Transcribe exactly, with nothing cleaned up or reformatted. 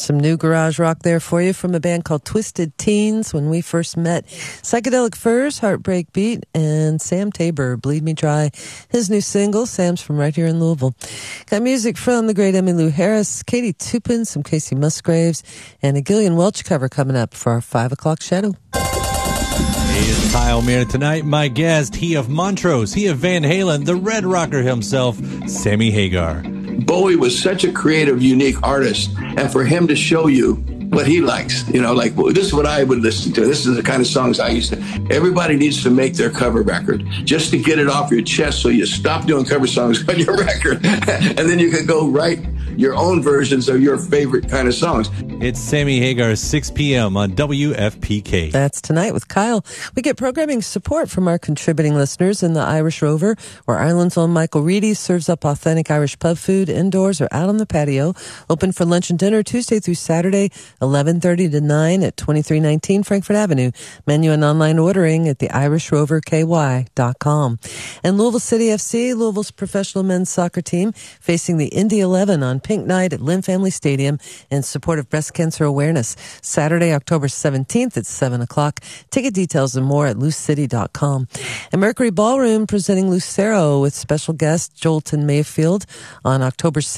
Some new garage rock there for you from a band called Twisted Teens, When We First Met. Psychedelic Furs, Heartbreak Beat, and Sam Tabor, Bleed Me Dry. His new single, Sam's from right here in Louisville. Got music from the great Emmylou Harris, Katie Tupin, some Casey Musgraves, and a Gillian Welch cover coming up for our five o'clock shadow. Hey, it's Kyle Mayer tonight. My guest, he of Montrose, he of Van Halen, the Red Rocker himself, Sammy Hagar. Bowie was such a creative, unique artist, and for him to show you what he likes, you know, like, well, this is what I would listen to. This is the kind of songs I used to. Everybody needs to make their cover record just to get it off your chest so you stop doing cover songs on your record, and then you can go write your own versions of your favorite kind of songs. It's Sammy Hagar, six p.m. on W F P K. That's tonight with Kyle. We get programming support from our contributing listeners in the Irish Rover, where Ireland's own Michael Reedy serves up authentic Irish pub food indoors or out on the patio. Open for lunch and dinner Tuesday through Saturday, eleven thirty to nine at twenty-three nineteen Frankfurt Avenue. Menu and online ordering at the irish rover k y dot com. And Louisville City F C, Louisville's professional men's soccer team, facing the Indy eleven on Pink Night at Lynn Family Stadium in support of breast cancer awareness. Saturday, October seventeenth at seven o'clock. Ticket details and more at loose city dot com. And Mercury Ballroom presenting Lucero with special guest Jolton Mayfield on October